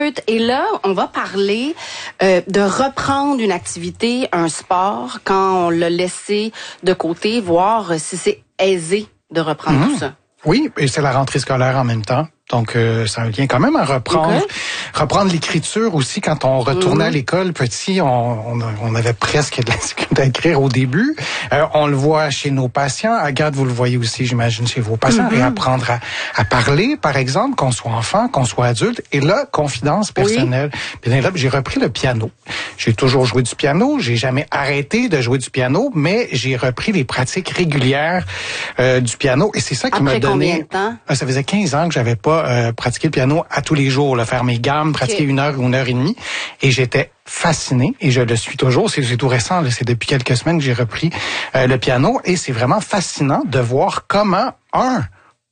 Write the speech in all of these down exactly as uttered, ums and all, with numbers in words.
Et là, on va parler euh, de reprendre une activité, un sport, quand on l'a laissé de côté, voir si c'est aisé de reprendre mmh. tout ça. Oui, et c'est la rentrée scolaire en même temps. Donc, euh, ça vient quand même à reprendre. Okay. Reprendre l'écriture aussi. Quand on retournait mmh. à l'école petit, on, on, on avait presque de la difficulté à écrire au début. Euh, on le voit chez nos patients. Agathe, vous le voyez aussi, j'imagine, chez vos patients. Mmh. Et apprendre à, à parler, par exemple, qu'on soit enfant, qu'on soit adulte. Et là, confidence personnelle. Oui. Bien là, j'ai repris le piano. J'ai toujours joué du piano. J'ai jamais arrêté de jouer du piano, mais j'ai repris les pratiques régulières euh, du piano. Et c'est ça qui m'a donné... Après combien de temps? Euh, ça faisait quinze ans que j'avais pas Euh, pratiquer le piano à tous les jours, là, faire mes gammes, pratiquer okay. une heure ou une heure et demie. Et j'étais fasciné, et je le suis toujours. C'est, c'est tout récent, là, c'est depuis quelques semaines que j'ai repris euh, le piano. Et c'est vraiment fascinant de voir comment, un,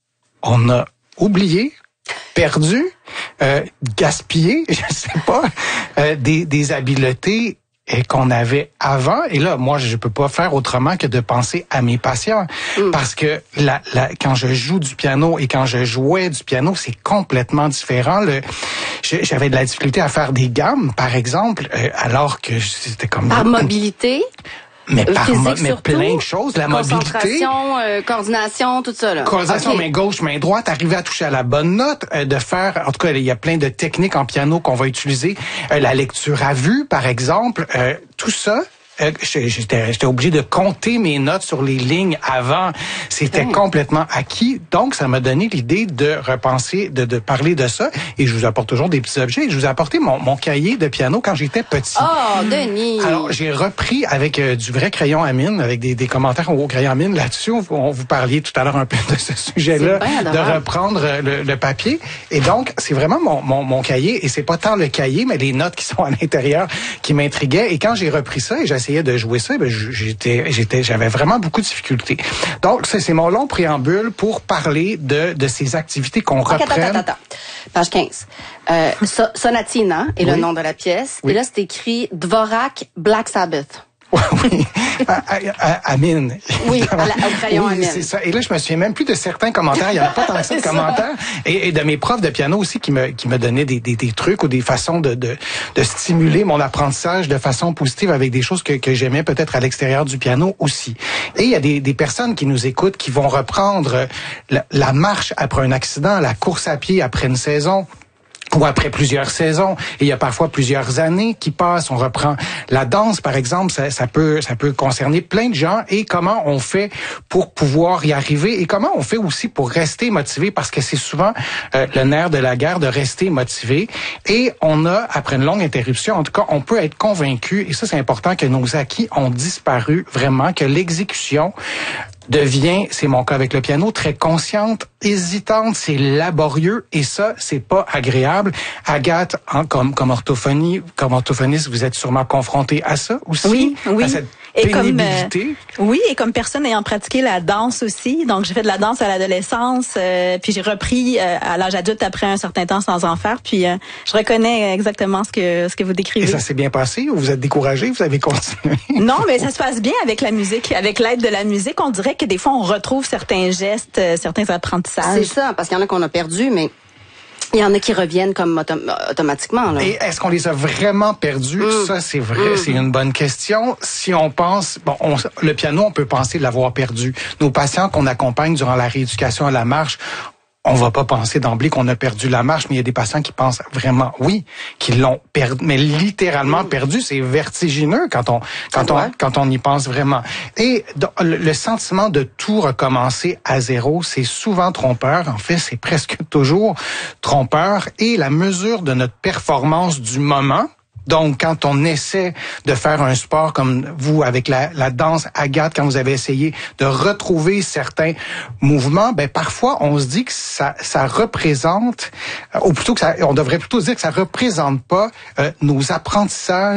on a oublié, perdu, euh, gaspillé, je sais pas, euh, des, des habiletés et qu'on avait avant. Et là, moi, je peux pas faire autrement que de penser à mes patients. Mm. Parce que la, la, quand je joue du piano et quand je jouais du piano, c'est complètement différent. Le, j'avais de la difficulté à faire des gammes, par exemple, euh, alors que c'était comme... Par mobilité? Mais par physique, mo- mais surtout, plein de choses, la mobilité, concentration, euh, coordination, tout ça là. Coordination, okay. main gauche, main droite, arriver à toucher à la bonne note, euh, de faire, en tout cas, il y a plein de techniques en piano qu'on va utiliser, euh, la lecture à vue, par exemple, euh, tout ça. Euh, j'étais, j'étais obligé de compter mes notes sur les lignes avant. C'était mmh. complètement acquis. Donc, ça m'a donné l'idée de repenser, de, de parler de ça. Et je vous apporte toujours des petits objets. Je vous ai apporté mon, mon cahier de piano quand j'étais petit. Oh, Denis! Alors, j'ai repris avec euh, du vrai crayon à mine, avec des, des commentaires au crayon à mine là-dessus. On, on vous parliez tout à l'heure un peu de ce sujet-là, de reprendre le, le papier. Et donc, c'est vraiment mon, mon, mon cahier. Et c'est pas tant le cahier, mais les notes qui sont à l'intérieur qui m'intriguaient. Et quand j'ai repris ça et j'ai essayé de jouer ça, ben j'étais, j'étais, j'avais vraiment beaucoup de difficultés. Donc, c'est, c'est mon long préambule pour parler de, de ces activités qu'on okay, reprenne. Attends, attends, attends. Page quinze. Euh, so, Sonatina est oui. le nom de la pièce. Oui. Et là, c'est écrit Dvorak Black Sabbath. Oui, à, à, à, à mine. Oui, à la, au crayon oui, à mine. C'est ça. Et là, je me souviens même plus de certains commentaires. Il y en a pas tant que ça de commentaires. Et, et de mes profs de piano aussi qui me qui me donnaient des, des, des trucs ou des façons de, de de stimuler mon apprentissage de façon positive avec des choses que, que j'aimais peut-être à l'extérieur du piano aussi. Et il y a des, des personnes qui nous écoutent qui vont reprendre la, la marche après un accident, la course à pied après une saison, ou après plusieurs saisons, et il y a parfois plusieurs années qui passent. On reprend la danse, par exemple, ça, ça peut ça peut concerner plein de gens. Et comment on fait pour pouvoir y arriver, et comment on fait aussi pour rester motivé, parce que c'est souvent euh, le nerf de la guerre de rester motivé. Et on a, après une longue interruption, en tout cas, on peut être convaincu, et ça c'est important, que nos acquis ont disparu vraiment, que l'exécution devient, c'est mon cas avec le piano, très consciente, hésitante, c'est laborieux, et ça, c'est pas agréable. Agathe, hein, comme comme orthophonie, comme orthophoniste, vous êtes sûrement confrontée à ça aussi, oui, oui. à cette et pénibilité. Comme, euh, oui, et comme personne ayant pratiqué la danse aussi, donc j'ai fait de la danse à l'adolescence, euh, puis j'ai repris euh, à l'âge adulte après un certain temps sans en faire, puis euh, je reconnais exactement ce que ce que vous décrivez. Et ça s'est bien passé, ou vous êtes découragé, vous avez continué? Non, mais ça se passe bien avec la musique, avec l'aide de la musique. On dirait que des fois on retrouve certains gestes, euh, certains apprentissages. C'est ça, parce qu'il y en a qu'on a perdu, mais il y en a qui reviennent comme autom- automatiquement. Là. Et est-ce qu'on les a vraiment perdus? Mmh. Ça, c'est vrai, mmh. c'est une bonne question. Si on pense, bon, on, le piano, on peut penser l'avoir perdu. Nos patients qu'on accompagne durant la rééducation à la marche, on va pas penser d'emblée qu'on a perdu la marche, mais il y a des patients qui pensent vraiment, oui, qu'ils l'ont perdu, mais littéralement perdu. C'est vertigineux quand on quand on quand on y pense vraiment. Et donc, le, le sentiment de tout recommencer à zéro, c'est souvent trompeur. En fait, c'est presque toujours trompeur. Et la mesure de notre performance du moment. Donc, quand on essaie de faire un sport comme vous avec la, la danse, Agathe, quand vous avez essayé de retrouver certains mouvements, ben parfois on se dit que ça, ça représente, ou plutôt que ça, on devrait plutôt se dire que ça représente pas euh, nos apprentissages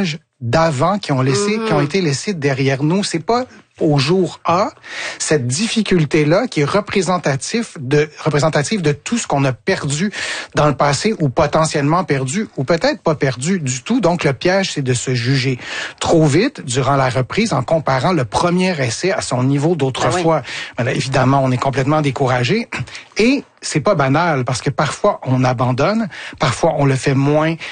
d'avant qui ont laissé, mmh. qui ont été laissés derrière nous. C'est pas au jour A, cette difficulté-là qui est représentatif de, représentative de tout ce qu'on a perdu dans le passé ou potentiellement perdu ou peut-être pas perdu du tout. Donc, le piège, c'est de se juger trop vite durant la reprise en comparant le premier essai à son niveau d'autrefois. Ah oui. Là, évidemment, on est complètement découragé et c'est pas banal parce que parfois on abandonne, parfois on le fait moins